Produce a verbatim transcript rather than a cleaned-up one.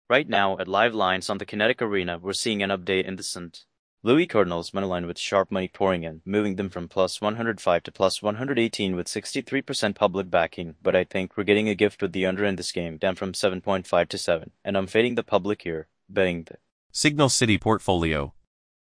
Right now, at live lines on the Kinetic Arena, we're seeing an update in the cent. Louis Cardinals monoline with sharp money pouring in, moving them from plus one hundred five to plus one hundred eighteen with sixty-three percent public backing, but I think we're getting a gift with the under in this game, down from seven point five to seven, and I'm fading the public here, betting the Signal City Portfolio.